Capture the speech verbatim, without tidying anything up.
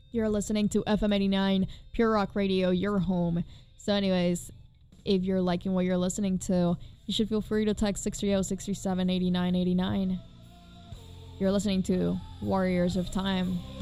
You're listening to F M eighty-nine, Pure Rock Radio, your home. So anyways, if you're liking what you're listening to, you should feel free to text six three zero, six three seven, eight nine eight nine. You're listening to Warriors of Time.